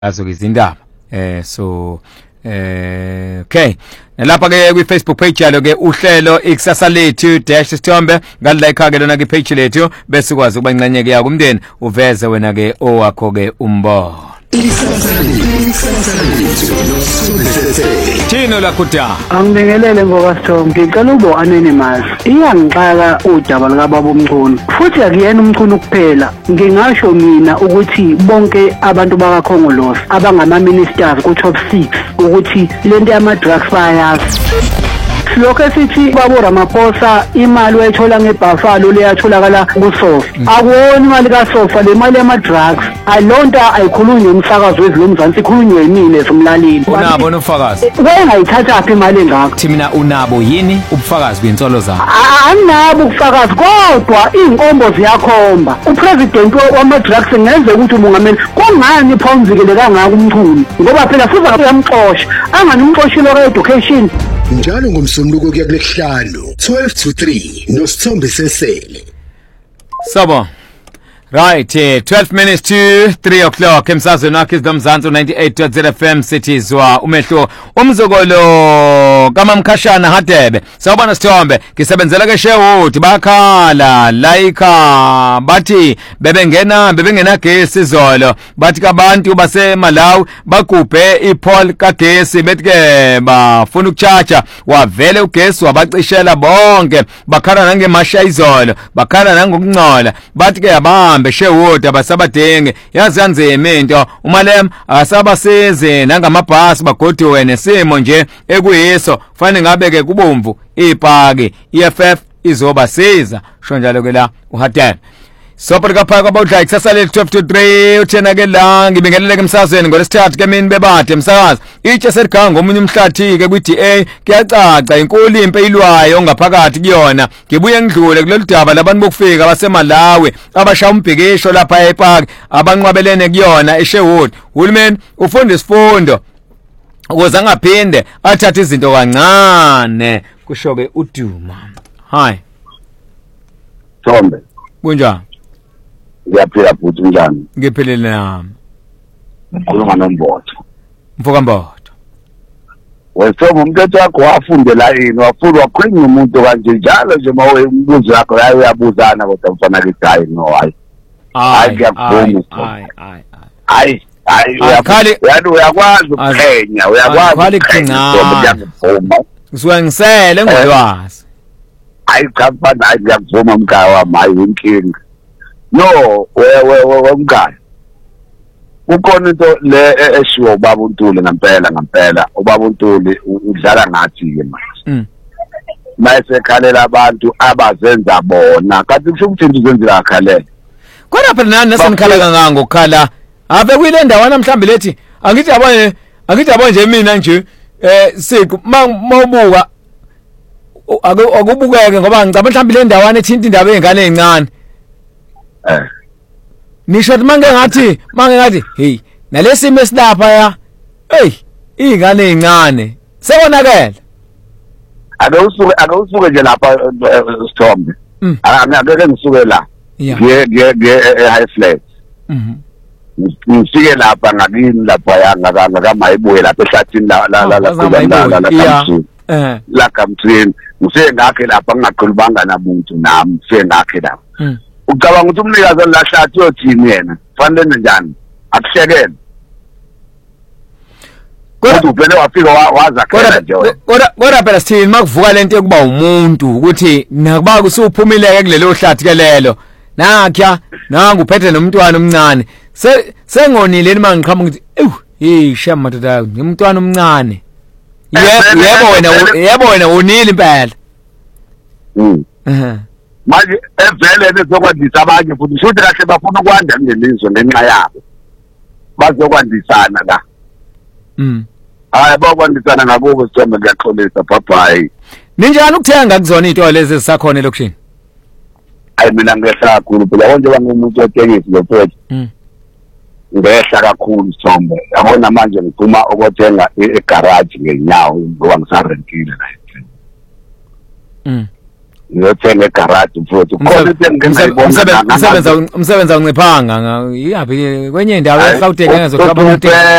azokizindaba okay lapha ke kwi Facebook page yalo ke uhlelo ikusasa lethu dash sithombe ngalike ke lona ke page lethu bese ukwazi ukuba ingxenye ke yakho umndeni uveze wena ke owakho ke umbono Thino la kuda Angibingelele ngokasithombe ngicela ubo anonymous iyangixaka udaba lika baba umculo futhi akuyena umculo kuphela ngingasho mina ukuthi bonke abantu bakaKhongolose abangama ministers ku top 6 ukuthi lento yama drugs bayazi lokho sithi babo Ramaphosa imali wayithola ngeBuffalo leyatholakala kuSofa akuwoni imali kaSofa le mali yama drugs ayilonto ayikhulunywe umsakazo wezilomzansi ikhulunywe yimina esumlalini unabo nofakazi wayengayithatha phi imali engakho thina unabo yini ubufakazi kwintsolo zakho anginabo ubufakazi kodwa inkombo ziyakhomba upresident wama drugs ngenze ukuthi umongameli kungani phawunzikele kangaka umchulu ngoba phela futhi uyamxosha angani umxoshilo ka education njalo ngomsombuluko kuya kulesihlanu 12 to 3 nosithombe sesele sabo right 12 minutes to 3 o'clock emsazweni wakhe izomzansi 98.0 FM cities wa umehlo umzokolo kamamkhashana Hadebe sawubona Sithombe ngisebenzela ke Sherwood bakhala laika bathi bebengena gesi izolo bathi kabantu base Malawi bagubhe iPol kagesi bethi ke bafuna ukucharger wavele ugesi wabacishela bonke bakhala nangemasha izolo bakhala nangokungcola bathi ke abamba Sherwood abasabadenge yazanzema into umalem asabasize nangamabhasi bagoduwe nesimo nje ekuyiso fanele ngabe ke kubomvu ipaki EFF izobasiza sho njalo ke la uHadebe Sopha kaphaka abawudla ikusasa le 12 to 3 uthena ke la ngibingelele ke emsazweni ngolesithathu ke mina bebade emsakazi itshe selikhanga ngomunye umhlathi ke kwi-DA kuyacaca inkulu impe ilwayo ngaphakathi kuyona ngibuye ngidlule kulolu daba labantu bokufika baseMalawi abashaya umbhikisho lapha ePark abanqwabelene kuyona eSherwood uhulumeni ufunda isifundo ukuze angaphinde athathe izinto kancane kusho ke uDuma hi Thombe kunjani Ngiyaphila futhi njani? Ngiphelele nami. Ngikhuluma noMbotho. Mfoka Mbotho. Wesoma umthetho wakho wafundela yini? Wafunda wakhuluma umuntu kanje njalo nje mawe umbuzo wakho hayi uyabuzana kodwa mfana ke hayi no hayi. Hayi ngiyakuvuma. Hayi uyakwazi ukukhenya, uyakwazi ukukhenya. Ngisuka ngisele ngolwazi. Hayi cha bana hayi ngiyakuvuma mkawa mayi inkinga. No, wemngane. Ukhona into le eshiwo ubaba uNtuli ngempela ubaba Untuli udlala ngathi ke manje. Mayese khalela abantu abazenza bona kanti kusho ukuthi uzenzela akhalela. Kodwa phela nani nasenikhala kangaka ngokukhala ave kuyile ndawana mhlambe lethi angithi yabona nje mina nje siqu mawubuka akubukeke ngoba ngicaba mhlambe le ndawana ethinta indaba ezingane ezincane. Nisho ukuthi mange ngathi hey nalesimo esilapha ya hey izingane ezincane sebonakala ake nje lapha Sithombe angeke ngisuke la ngiye high flat ngifike lapha ngakini lapha yanga kamayibuye lapha ehlathini la kamthini ngise ngakhe lapha ngaqulubanga namuntu nami ngise ngakhe lapha ucabanga ukuthi umnikazi olahlathi yothini yena fanele njani akushekele kodwa uphele wafika wazakhela nje kodwa phela sithini makuvuka lento ekuba umuntu ukuthi nakuba kusuphumileke kulelo hlathi ke lelo nakya nangu uphethe nomntwana omncane sengonile mangiqhamuka ukuthi hey shama madoda ngimntwana omncane yebo wena unile impela manje evele bezokwandisa abanye futhi futhi kahle bafuna ukwanda ngelizwe ngenxa yabo bazokwandisana la hayi bakwandisana ngakubo Sithombe ngiyaxolisa bye ninjani ukuthenga kuzona into lezi ezisakhona elokushini hayi mina ngehla kakhulu phela konke bangumuntu othengisa lo phethe ngehla kakhulu Sithombe yabona manje ngiphuma ukuthenga egarage ngenyawo ngoba ngisarentile la ngiyothenga egarage mfowethu khona into engingayibona umsebenza unciphanga iyapi kwenye indawo eGauteng engezokuba